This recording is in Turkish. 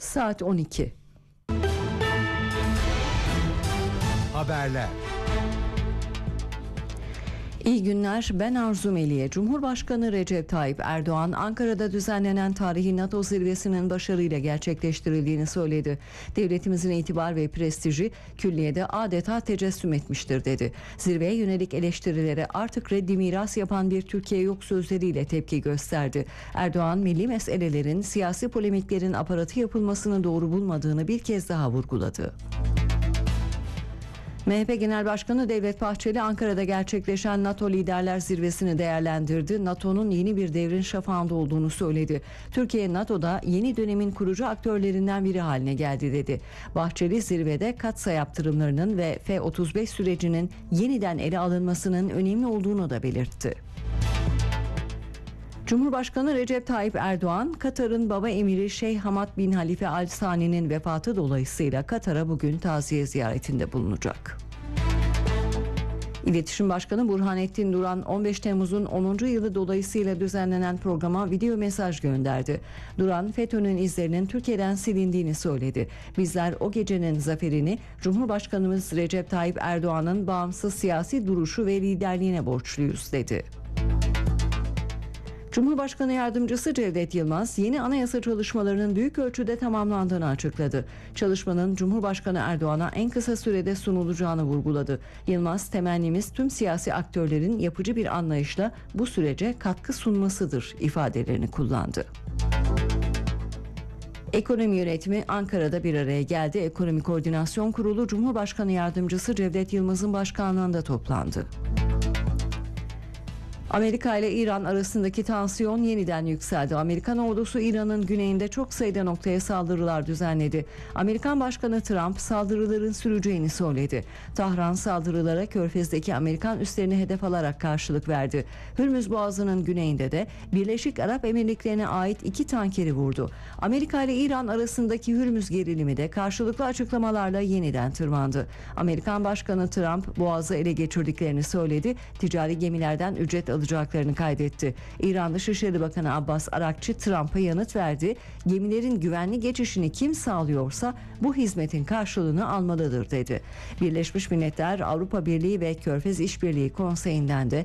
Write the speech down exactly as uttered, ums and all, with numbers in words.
Saat on iki. Haberler. İyi günler, ben Arzu Meliye. Cumhurbaşkanı Recep Tayyip Erdoğan, Ankara'da düzenlenen tarihi NATO zirvesinin başarıyla gerçekleştirildiğini söyledi. Devletimizin itibar ve prestiji külliyede adeta tecessüm etmiştir dedi. Zirveye yönelik eleştirilere artık reddi miras yapan bir Türkiye yok sözleriyle tepki gösterdi. Erdoğan, milli meselelerin, siyasi polemiklerin aparatı yapılmasını doğru bulmadığını bir kez daha vurguladı. M H P Genel Başkanı Devlet Bahçeli, Ankara'da gerçekleşen NATO Liderler Zirvesi'ni değerlendirdi. NATO'nun yeni bir devrin şafağında olduğunu söyledi. Türkiye, NATO'da yeni dönemin kurucu aktörlerinden biri haline geldi dedi. Bahçeli, zirvede katsa yaptırımlarının ve F otuz beş sürecinin yeniden ele alınmasının önemli olduğunu da belirtti. Cumhurbaşkanı Recep Tayyip Erdoğan, Katar'ın baba emiri Şeyh Hamad bin Halife Al Sani'nin vefatı dolayısıyla Katar'a bugün taziye ziyaretinde bulunacak. İletişim Başkanı Burhanettin Duran, on beş Temmuz'un onuncu yılı dolayısıyla düzenlenen programa video mesaj gönderdi. Duran, FETÖ'nün izlerinin Türkiye'den silindiğini söyledi. Bizler o gecenin zaferini Cumhurbaşkanımız Recep Tayyip Erdoğan'ın bağımsız siyasi duruşu ve liderliğine borçluyuz dedi. Cumhurbaşkanı Yardımcısı Cevdet Yılmaz, yeni anayasa çalışmalarının büyük ölçüde tamamlandığını açıkladı. Çalışmanın Cumhurbaşkanı Erdoğan'a en kısa sürede sunulacağını vurguladı. Yılmaz, temennimiz tüm siyasi aktörlerin yapıcı bir anlayışla bu sürece katkı sunmasıdır ifadelerini kullandı. Ekonomi yönetimi Ankara'da bir araya geldi. Ekonomi Koordinasyon Kurulu, Cumhurbaşkanı Yardımcısı Cevdet Yılmaz'ın başkanlığında toplandı. Amerika ile İran arasındaki tansiyon yeniden yükseldi. Amerikan ordusu İran'ın güneyinde çok sayıda noktaya saldırılar düzenledi. Amerikan Başkanı Trump saldırıların süreceğini söyledi. Tahran saldırılara Körfez'deki Amerikan üslerini hedef alarak karşılık verdi. Hürmüz Boğazı'nın güneyinde de Birleşik Arap Emirlikleri'ne ait iki tankeri vurdu. Amerika ile İran arasındaki Hürmüz gerilimi de karşılıklı açıklamalarla yeniden tırmandı. Amerikan Başkanı Trump Boğaz'ı ele geçirdiklerini söyledi. Ticari gemilerden ücret alacaklarını kaydetti. İran Dışişleri Bakanı Abbas Arakçı Trump'a yanıt verdi. Gemilerin güvenli geçişini kim sağlıyorsa bu hizmetin karşılığını almalıdır dedi. Birleşmiş Milletler, Avrupa Birliği ve Körfez İşbirliği Konseyi'nden de